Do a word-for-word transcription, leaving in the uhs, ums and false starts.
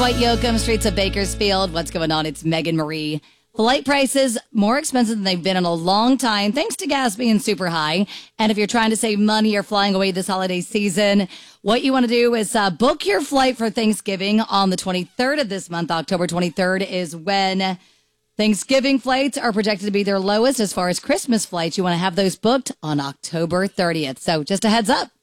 White Yoakum, streets of Bakersfield. What's going on? It's Megan Marie. Flight prices more expensive than they've been in a long time, thanks to gas being super high. And if you're trying to save money or flying away this holiday season, what you want to do is uh, book your flight for Thanksgiving on the twenty-third of this month. October twenty-third is when Thanksgiving flights are projected to be their lowest. As far as Christmas flights, you want to have those booked on October thirtieth. So just a heads up.